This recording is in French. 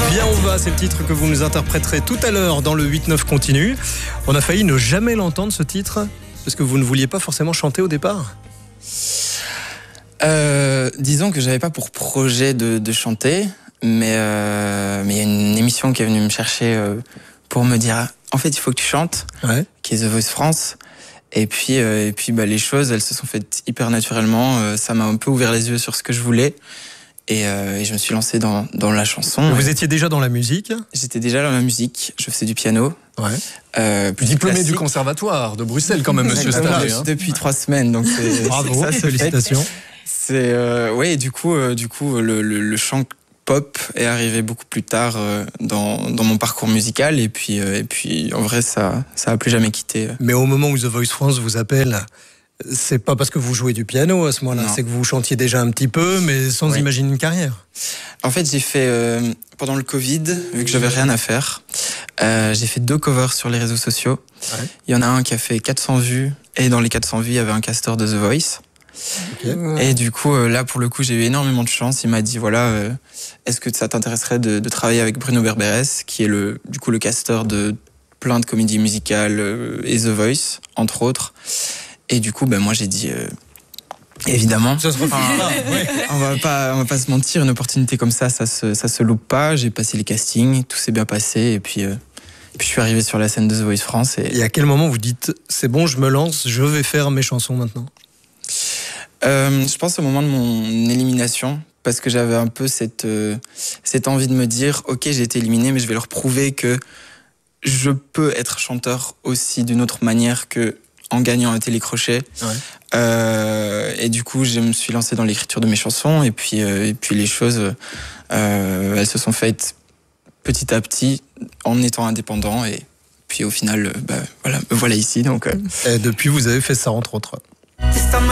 Bien on va, c'est le titre que vous nous interpréterez tout à l'heure dans le 8-9 continu. On a failli ne jamais l'entendre ce titre, parce que vous ne vouliez pas forcément chanter au départ. Disons que j'avais pas pour projet de chanter, mais il y a une émission qui est venue me chercher pour me dire en fait il faut que tu chantes, Ouais. qui est The Voice France. Et puis les choses elles se sont faites hyper naturellement. Ça m'a un peu ouvert les yeux sur ce que je voulais. Et je me suis lancé dans la chanson. Vous étiez déjà dans la musique. J'étais déjà dans la musique, je faisais du piano. Ouais. Plus Diplômé classique. du conservatoire de Bruxelles quand même, monsieur Exactement, Stade. depuis 3 semaines, donc c'est Bravo, c'est ça, félicitations. C'est et du coup le chant pop est arrivé beaucoup plus tard dans mon parcours musical et puis en vrai ça a plus jamais quitté. Mais au moment où The Voice France vous appelle, c'est pas parce que vous jouez du piano à ce moment-là, Non. c'est que vous chantiez déjà un petit peu, mais sans Oui. imaginer une carrière. En fait, j'ai fait pendant le Covid, vu que j'avais rien à faire, j'ai fait 2 covers sur les réseaux sociaux. Ouais. Il y en a un qui a fait 400 vues et dans les 400 vues, il y avait un casteur de The Voice. Okay. Et du coup, là, pour le coup, j'ai eu énormément de chance. Il m'a dit, voilà, est-ce que ça t'intéresserait de travailler avec Bruno Berberes, qui est le casteur de plein de comédies musicales et The Voice, entre autres. Et du coup, moi, j'ai dit, évidemment. Ça se refuse pas. Ouais. On va pas se mentir, une opportunité comme ça se loupe pas. J'ai passé les castings, tout s'est bien passé. Et puis je suis arrivé sur la scène de The Voice France. Et à quel moment vous dites, c'est bon, je me lance, je vais faire mes chansons maintenant? Je pense au moment de mon élimination, parce que j'avais un peu cette envie de me dire, ok, j'ai été éliminé, mais je vais leur prouver que je peux être chanteur aussi d'une autre manière que en gagnant un télécrochet. Ouais. Et du coup, je me suis lancé dans l'écriture de mes chansons, et puis les choses, elles se sont faites petit à petit en étant indépendant, et puis au final, me voilà ici. Donc. Et depuis, vous avez fait ça entre autres.